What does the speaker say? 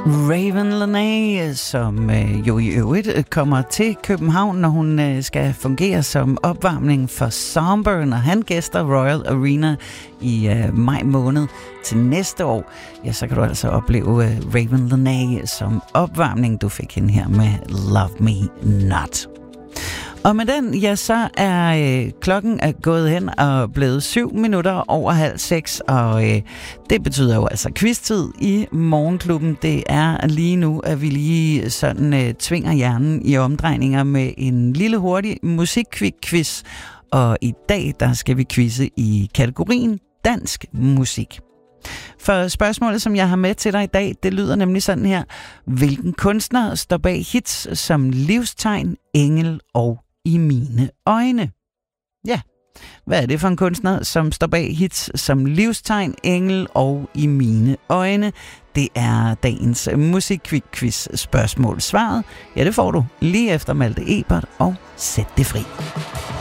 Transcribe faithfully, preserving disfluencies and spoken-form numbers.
Raven Lenae, som øh, jo i øvrigt kommer til København, når hun øh, skal fungere som opvarmning for Somber, når han gæster Royal Arena i øh, maj måned til næste år. Ja, så kan du altså opleve øh, Raven Lenae som opvarmning. Du fik hende her med Love Me Not. Og med den, ja, så er øh, klokken er gået hen og blevet syv minutter over halv seks, og øh, det betyder jo altså quiz-tid i Morgenklubben. Det er lige nu, at vi lige sådan øh, tvinger hjernen i omdrejninger med en lille hurtig musikquiz, og i dag, der skal vi quizze i kategorien dansk musik. For spørgsmålet, som jeg har med til dig i dag, det lyder nemlig sådan her. Hvilken kunstner står bag hits som Livstegn, Engel og I mine øjne? Ja, hvad er det for en kunstner, som står bag hits som Livstegn, Engel og I mine øjne? Det er dagens musikquiz spørgsmål. Svaret, ja, det får du lige efter Malte Ebert og Sæt det fri.